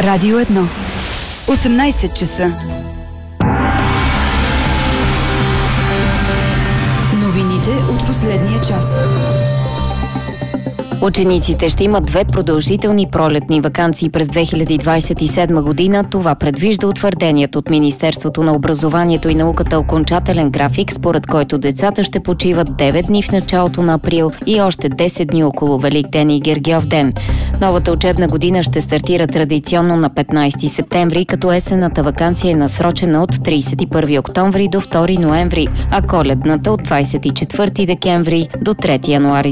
Радио 1. 18 часа. Новините от последния час. Учениците ще имат 2 продължителни пролетни ваканции през 2027 година. Това предвижда утвърденият от Министерството на образованието и науката окончателен график, според който децата ще почиват 9 дни в началото на април и още 10 дни около Великден и Гергьов ден. Новата учебна година ще стартира традиционно на 15 септември, като есенната ваканция е насрочена от 31 октомври до 2 ноември, а коледната от 24 декември до 3 януари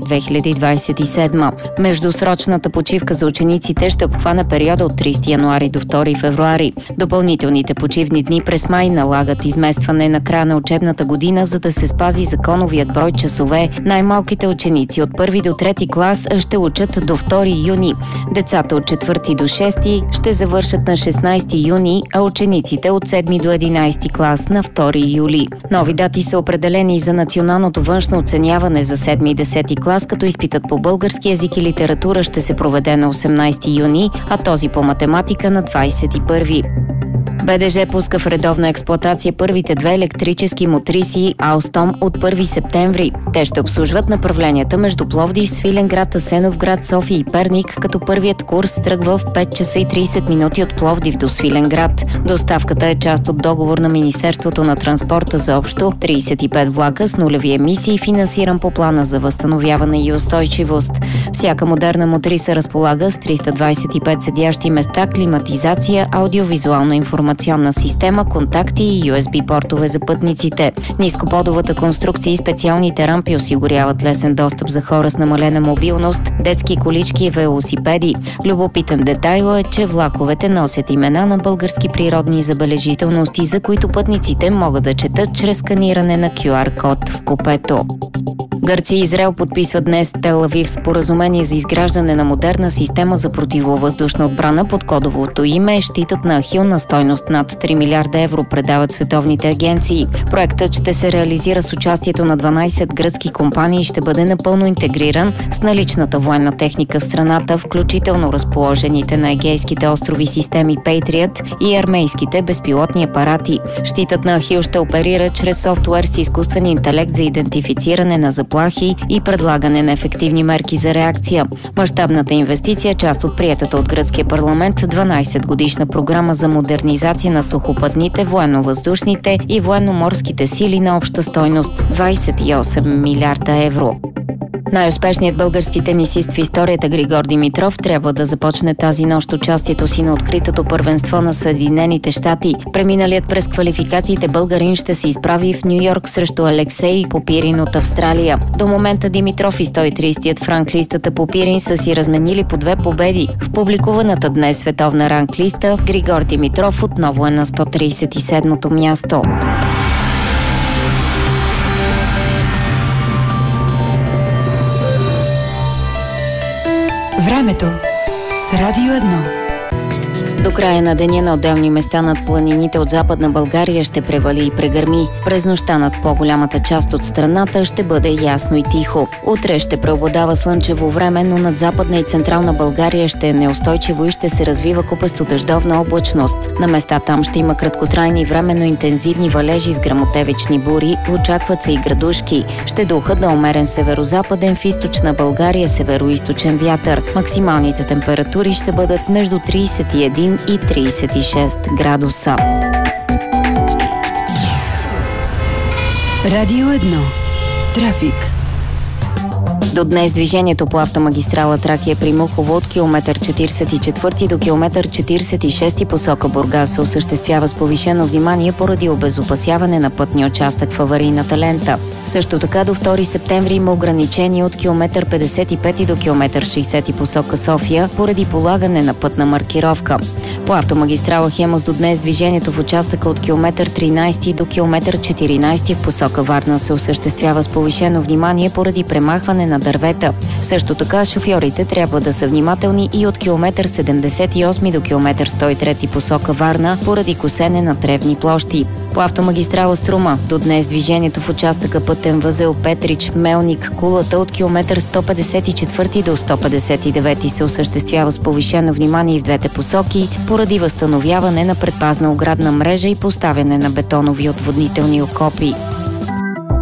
2027. Междусрочната почивка за учениците ще обхване периода от 30 януари до 2 февруари. Допълнителните почивни дни през май налагат изместване на края на учебната година, за да се спази законовият брой часове. Най-малките ученици от 1 до 3 клас ще учат до 2 юни. Децата от 4 до 6 ще завършат на 16 юни, а учениците от 7 до 11 клас на 2 юли. Нови дати са определени за националното външно оценяване за 7 и 10 клас, като изпитът по български език и литература ще се проведе на 18 юни, а този по математика на 21. БДЖ пуска в редовна експлоатация първите 2 електрически мотриси Алстом от 1 септември. Те ще обслужват направленията между Пловдив, Свиленград, Асеновград, София и Перник, като първият курс тръгва в 5 часа и 30 минути от Пловдив до Свиленград. Доставката е част от договор на Министерството на транспорта за общо 35 влака с нулеви емисии, финансиран по плана за възстановяване и устойчивост. Всяка модерна мотриса разполага с 325 седящи места, климатизация, аудиовизуална информационна система, контакти и USB портове за пътниците. Нископодовата конструкция и специалните рампи осигуряват лесен достъп за хора с намалена мобилност, детски колички и велосипеди. Любопитен детайл е, че влаковете носят имена на български природни забележителности, за които пътниците могат да четат чрез сканиране на QR-код в купето. Гърция и Израел подписват днес Тел Авив споразумение за изграждане на модерна система за противовъздушна отбрана под кодовото име щитът на Ахил на стойност над 3 милиарда евро, предават световните агенции. Проектът ще се реализира с участието на 12 гръцки компании и ще бъде напълно интегриран с наличната военна техника в страната, включително разположените на Егейските острови системи Patriot и армейските безпилотни апарати. Щитът на Ахил ще оперира чрез софтуер с изкуствен интелект за идентифициране на заплахи и предлагане на ефективни мерки за реакция. Мащабната инвестиция е част от приетата от гръцкия парламент 12-годишна програма за модернизация на сухопътните, военно-въздушните и военно-морските сили на обща стойност 28 милиарда евро. Най-успешният български тенисист в историята Григор Димитров трябва да започне тази нощ участието си на откритото първенство на Съединените щати. Преминалият през квалификациите българин ще се изправи в Ню-Йорк срещу Алексей Попирин от Австралия. До момента Димитров и 130-тият в ранглистата Попирин са си разменили по 2 победи. В публикуваната днес световна ранглиста Григор Димитров отново е на 137-то място. Времето с Радио 1. До края на деня на отделни места над планините от Западна България ще превали и прегърми. През нощта над по-голямата част от страната ще бъде ясно и тихо. Утре ще преобладава слънчево време, но над Западна и Централна България ще е неустойчиво и ще се развива купесто дъждовна облачност. На места там ще има краткотрайни временно интензивни валежи с гръмотевични бури, очакват се и градушки. Ще духа до умерен северозападен, в източна България североизточен вятър. Максималните температури ще бъдат между 31 и 36 градуса. Радио 1. Трафик. До днес движението по автомагистрала Тракия при Мухово от километър 44 до километър 46 посока Бургас се осъществява с повишено внимание поради обезопасяване на пътния участък в аварийната лента. Също така до 2 септември има ограничение от километър 55 до километър 60 посока София поради полагане на пътна маркировка. По автомагистрала Хемус до днес движението в участъка от километър 13 до километър 14 в посока Варна се осъществява с повишено внимание поради премахване на дървета. Също така шофьорите трябва да са внимателни и от километър 78 до километър 103 посока Варна поради косене на тревни площи. По автомагистрала Струма до днес движението в участъка пътен възел Петрич, Мелник, Кулата от километър 154 до 159 се осъществява с повишено внимание в двете посоки поради възстановяване на предпазна оградна мрежа и поставяне на бетонови отводнителни окопи.